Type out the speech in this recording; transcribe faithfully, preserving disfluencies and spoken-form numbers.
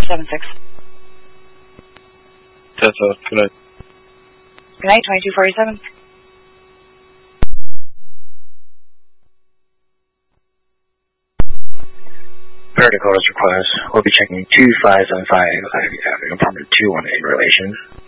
seven six. That's all. Good night. Good night, twenty-two forty-seven. Per Dakota's request, we'll be checking two five seven five Ivy Avenue, apartment two one eight relation.